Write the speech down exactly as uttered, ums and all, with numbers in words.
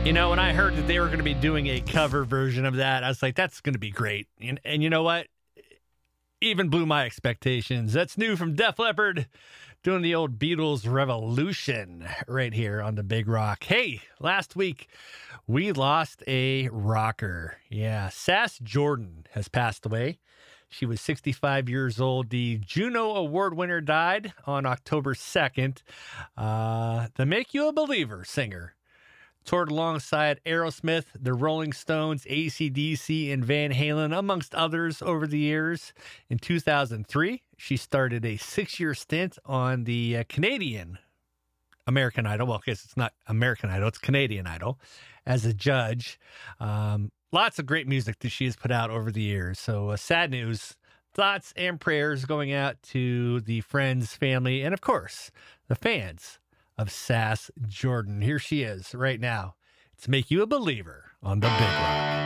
You know, when I heard that they were going to be doing a cover version of that, I was like, that's going to be great. And, and you know what? Even blew my expectations. That's new from Def Leppard, doing the old Beatles Revolution right here on the Big Rock. Hey, last week we lost a rocker. Yeah, Sass Jordan has passed away. She was sixty-five years old. The Juno Award winner died on October second. Uh, the Make You a Believer singer toured alongside Aerosmith, the Rolling Stones, A C D C, and Van Halen, amongst others, over the years. In two thousand three, she started a six-year stint on the uh, Canadian American Idol. Well, I guess it's not American Idol, it's Canadian Idol, as a judge. Um, lots of great music that she has put out over the years. So uh, sad news. Thoughts and prayers going out to the friends, family, and, of course, the fans of Sass Jordan. Here she is right now. It's Make You a Believer on the Big Rock.